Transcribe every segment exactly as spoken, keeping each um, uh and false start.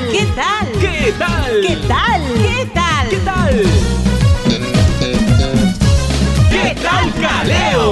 ¿Qué tal? ¿Qué tal? ¿Qué tal? ¿Qué tal? ¿Qué tal? ¿Qué tal, Caleo?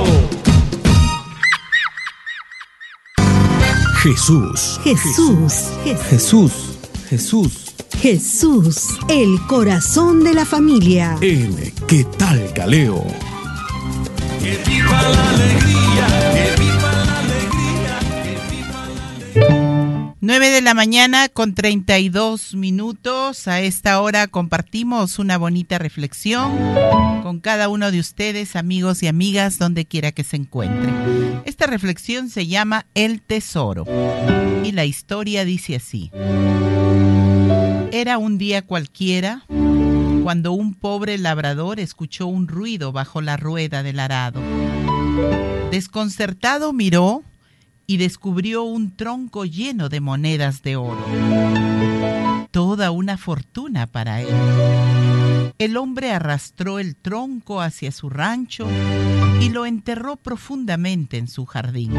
Jesús. Jesús. Jesús. Jesús. Jesús, el corazón de la familia. En ¿Qué tal, Caleo? Que viva la alegría, que viva la alegría, que viva la alegría. nueve de la mañana con treinta y dos minutos. A esta hora compartimos una bonita reflexión con cada uno de ustedes, amigos y amigas, donde quiera que se encuentren. Esta reflexión se llama El Tesoro y la historia dice así. Era un día cualquiera cuando un pobre labrador escuchó un ruido bajo la rueda del arado. Desconcertado miró y descubrió un tronco lleno de monedas de oro. Toda una fortuna para él. El hombre arrastró el tronco hacia su rancho y lo enterró profundamente en su jardín.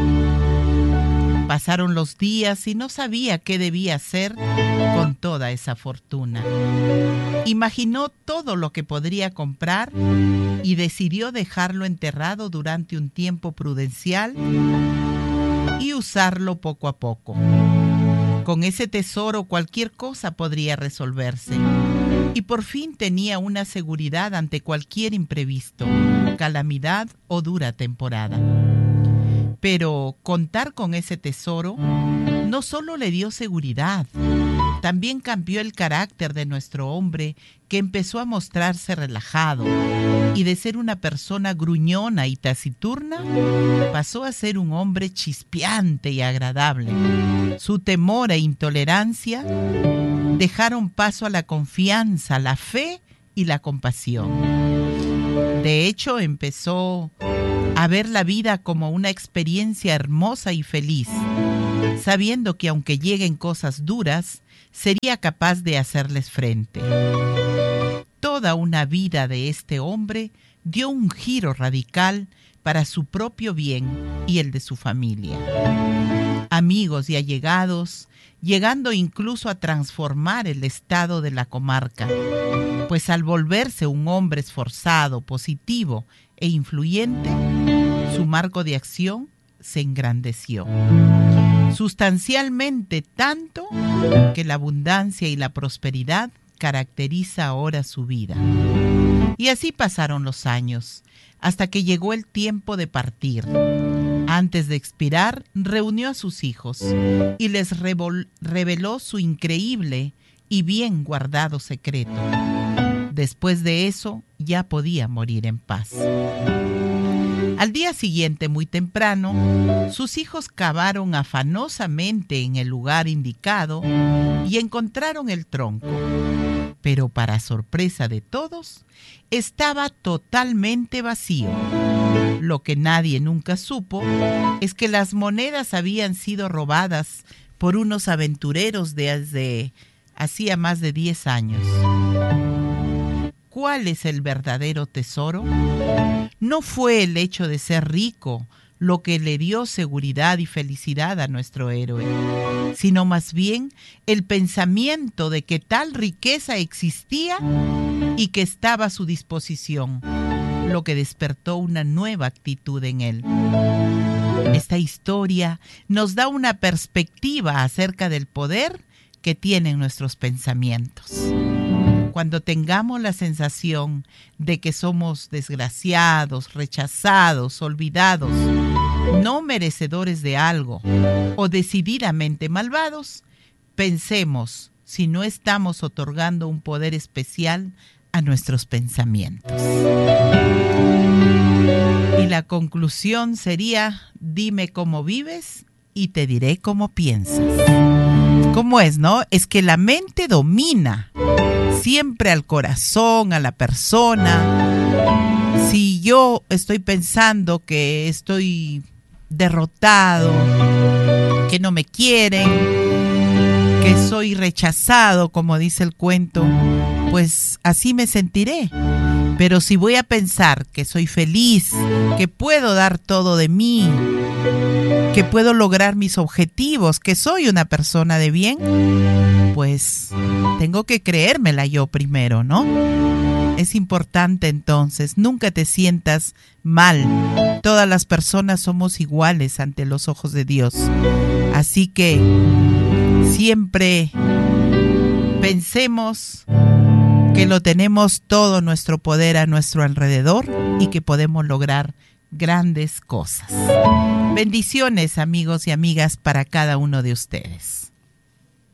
Pasaron los días y no sabía qué debía hacer con toda esa fortuna. Imaginó todo lo que podría comprar y decidió dejarlo enterrado durante un tiempo prudencial y usarlo poco a poco. Con ese tesoro cualquier cosa podría resolverse y por fin tenía una seguridad ante cualquier imprevisto, calamidad o dura temporada. Pero contar con ese tesoro no solo le dio seguridad, también cambió el carácter de nuestro hombre, que empezó a mostrarse relajado y de ser una persona gruñona y taciturna, pasó a ser un hombre chispeante y agradable. Su temor e intolerancia dejaron paso a la confianza, la fe y la compasión. De hecho, empezó a ver la vida como una experiencia hermosa y feliz, sabiendo que aunque lleguen cosas duras, sería capaz de hacerles frente. Toda una vida de este hombre dio un giro radical para su propio bien y el de su familia. Amigos y allegados, llegando incluso a transformar el estado de la comarca, pues al volverse un hombre esforzado, positivo e influyente, su marco de acción se engrandeció. Sustancialmente tanto que la abundancia y la prosperidad caracteriza ahora su vida. Y así pasaron los años, hasta que llegó el tiempo de partir. Antes de expirar, reunió a sus hijos y les revol- reveló su increíble y bien guardado secreto. Después de eso, ya podía morir en paz. Al día siguiente, muy temprano, sus hijos cavaron afanosamente en el lugar indicado y encontraron el tronco. Pero para sorpresa de todos, estaba totalmente vacío. Lo que nadie nunca supo es que las monedas habían sido robadas por unos aventureros desde hacía más de diez años. ¿Cuál es el verdadero tesoro? No fue el hecho de ser rico lo que le dio seguridad y felicidad a nuestro héroe, sino más bien el pensamiento de que tal riqueza existía y que estaba a su disposición, lo que despertó una nueva actitud en él. Esta historia nos da una perspectiva acerca del poder que tienen nuestros pensamientos. Cuando tengamos la sensación de que somos desgraciados, rechazados, olvidados, no merecedores de algo o decididamente malvados, pensemos si no estamos otorgando un poder especial a nuestros pensamientos. Y la conclusión sería: dime cómo vives y te diré cómo piensas. ¿Cómo es, no? Es que la mente domina siempre al corazón, a la persona. Si yo estoy pensando que estoy derrotado, que no me quieren, que soy rechazado, como dice el cuento, pues así me sentiré. Pero si voy a pensar que soy feliz, que puedo dar todo de mí, que puedo lograr mis objetivos, que soy una persona de bien, pues tengo que creérmela yo primero, ¿no? Es importante entonces, nunca te sientas mal. Todas las personas somos iguales ante los ojos de Dios. Así que siempre pensemos que lo tenemos todo nuestro poder a nuestro alrededor y que podemos lograr grandes cosas. Bendiciones, amigos y amigas, para cada uno de ustedes.